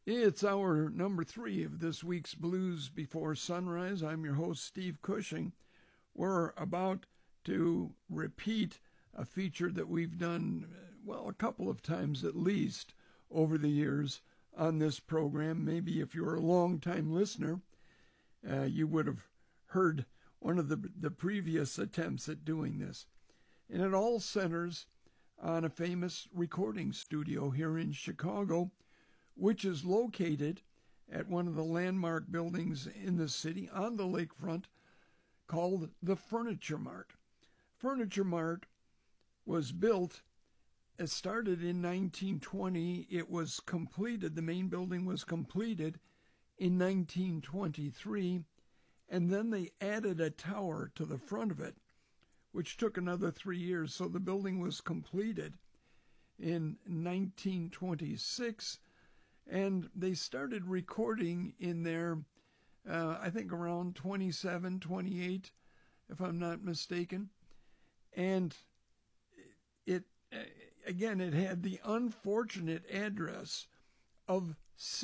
It's hour number 3 of this week's Blues Before Sunrise. I'm your host, Steve Cushing. We're about to repeat a feature that we've done, a couple of times at least over the years on this program. Maybe if you're a long-time listener, you would have heard one of the previous attempts at doing this. And it all centers on a famous recording studio here in Chicago, which is located at one of the landmark buildings in the city on the lakefront called the Furniture Mart. Furniture Mart was built, it started in 1920. It was completed, the main building was completed in 1923, and then they added a tower to the front of it, which took another 3 years. So the building was completed in 1926. And they started recording in there, I think around 27, 28, if I'm not mistaken. And it had the unfortunate address of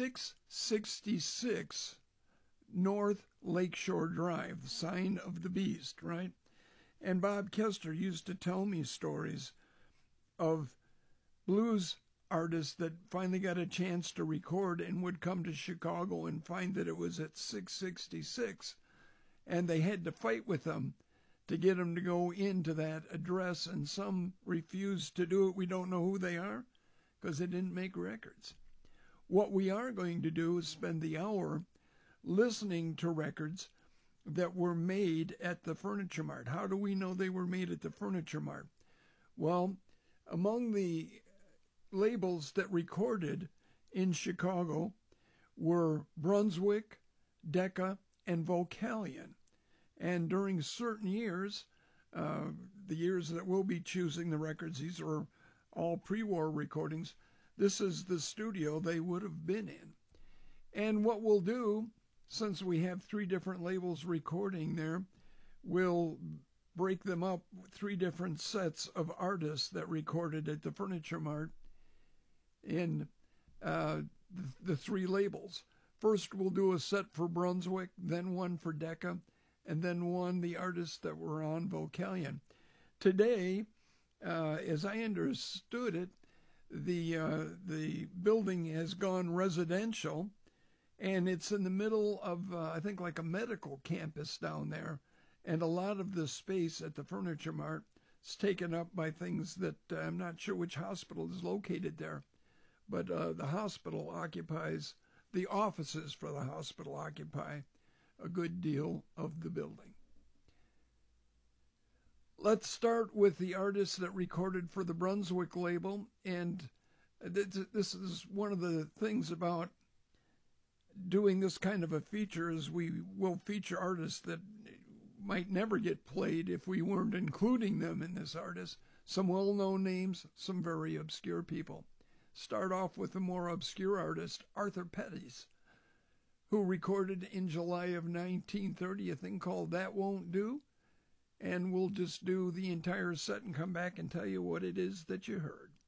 666 North Lakeshore Drive, the sign of the beast, right? And Bob Kester used to tell me stories of blues artists that finally got a chance to record and would come to Chicago and find that it was at 666, and they had to fight with them to get them to go into that address, and some refused to do it. We don't know who they are because they didn't make records. What we are going to do is spend the hour listening to records that were made at the Furniture Mart. How do we know they were made at the Furniture Mart? Well, among the labels that recorded in Chicago were Brunswick, Decca, and Vocalion. And during certain years, the years that we'll be choosing the records, these are all pre-war recordings, this is the studio they would have been in. And what we'll do, since we have 3 different labels recording there, we'll break them up with 3 different sets of artists that recorded at the Furniture Mart in the 3 labels. First, we'll do a set for Brunswick, then one for Decca, and then one the artists that were on Vocalion. Today, as I understood it, the building has gone residential, and it's in the middle of, I think, like a medical campus down there, and a lot of the space at the Furniture Mart is taken up by things that I'm not sure which hospital is located there. But the hospital occupies, the offices for the hospital occupy a good deal of the building. Let's start with the artists that recorded for the Brunswick label. And this is one of the things about doing this kind of a feature, is we will feature artists that might never get played if we weren't including them in this artist. Some well-known names, some very obscure people. Start off with the more obscure artist, Arthur Pettis, who recorded in July of 1930 a thing called That Won't Do, and we'll just do the entire set and come back and tell you what it is that you heard.